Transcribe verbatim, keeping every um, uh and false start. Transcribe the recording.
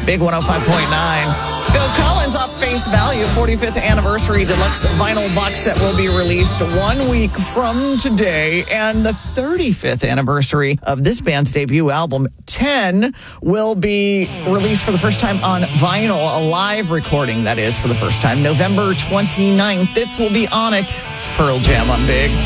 Big one oh five point nine. Phil Collins off Face Value, forty-fifth anniversary deluxe vinyl box set will be released one week from today. And the thirty-fifth anniversary of this band's debut album, ten, will be released for the first time on vinyl, a live recording, that is, for the first time, November twenty-ninth. This will be on it. It's Pearl Jam on Big.